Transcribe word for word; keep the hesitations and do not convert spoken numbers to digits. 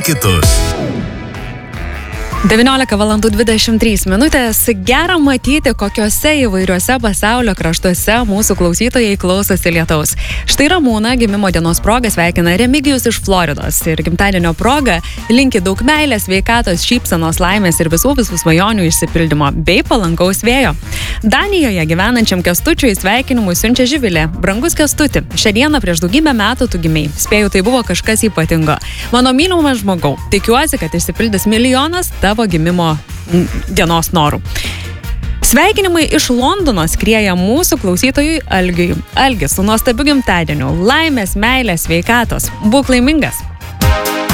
kitus. devyniolika valandų dvidešimt trys minutės. Gera matyti, kokiuose įvairiuose pasaulio kraštuose mūsų klausytojai klausosi lietaus. Štai Ramūną gimimo dienos proga sveikina Remigijus iš Floridos. Ir gimtadienio proga linki daug meilės, sveikatos, šypsenos, laimės ir visų visų svajonių išsipildymo bei palankaus vėjo. Danijoje gyvenančiam Kęstučiui sveikinimų siunčia Živilė. Brangus Kęstuti, šią dieną prieš daugybę metų tu gimei. Spėju, tai buvo kažkas ypatingo. Mano mylimas žmogau, tikiuosi, kad išsipildys milijonas tavo gimimo dienos norų. Sveikinimai iš Londono skrieja mūsų klausytojui Algiui. Algis, su nuostabiu gimtadieniu. Laimės, meilės, sveikatos. Būk laimingas.